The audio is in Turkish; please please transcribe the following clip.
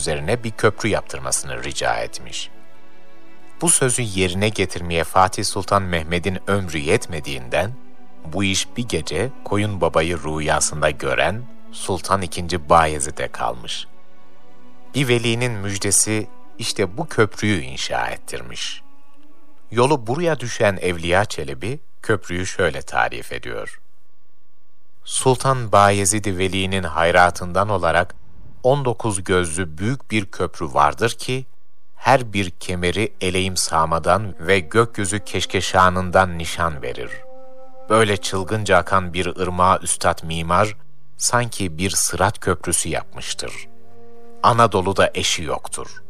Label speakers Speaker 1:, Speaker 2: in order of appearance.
Speaker 1: üzerine bir köprü yaptırmasını rica etmiş. Bu sözü yerine getirmeye Fatih Sultan Mehmed'in ömrü yetmediğinden, bu iş bir gece Koyun Baba'yı rüyasında gören Sultan II. Bayezid'e kalmış. Bir velinin müjdesi işte bu köprüyü inşa ettirmiş. Yolu buraya düşen Evliya Çelebi, köprüyü şöyle tarif ediyor. Sultan Bayezid-i Veli'nin hayratından olarak 19 gözlü büyük bir köprü vardır ki, her bir kemeri eleğim sağmadan ve gökyüzü keşkeşanından nişan verir. Böyle çılgınca akan bir ırmağa üstad mimar, sanki bir Sırat Köprüsü yapmıştır. Anadolu'da eşi yoktur.